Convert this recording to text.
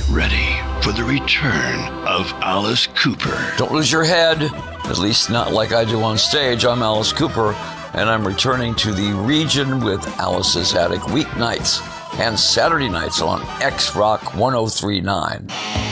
Get ready for the return of Alice Cooper. Don't lose your head, at least not like I do on stage. I'm Alice Cooper, and I'm returning to the region with Alice's Attic weeknights and Saturday nights on X Rock 1039.